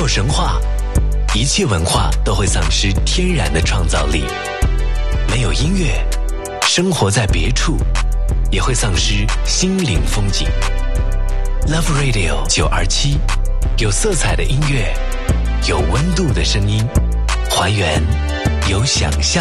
有神话，一切文化都会丧失天然的创造力；没有音乐，生活在别处也会丧失心灵风景。Love Radio 927，有色彩的音乐，有温度的声音，还原有想象